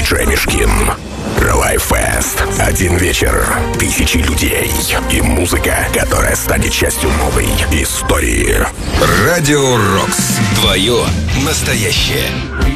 диджей Мишкин. Лайф-фест. Один вечер, тысячи людей и музыка, которая станет частью новой истории. Радио Рокс. Твое настоящее